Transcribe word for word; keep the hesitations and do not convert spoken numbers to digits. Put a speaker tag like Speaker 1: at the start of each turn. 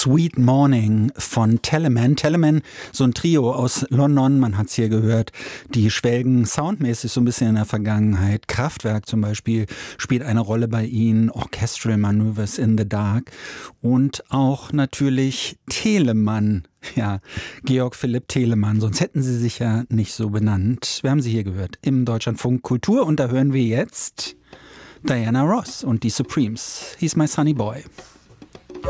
Speaker 1: Sweet Morning von Telemann. Telemann, so ein Trio aus London, man hat es hier gehört, die schwelgen soundmäßig so ein bisschen in der Vergangenheit. Kraftwerk zum Beispiel spielt eine Rolle bei ihnen, Orchestral Maneuvers in the Dark und auch natürlich Telemann. Ja, Georg Philipp Telemann, sonst hätten sie sich ja nicht so benannt. Wir haben sie hier gehört im Deutschlandfunk Kultur und da hören wir jetzt Diana Ross und die Supremes. He's my sunny boy.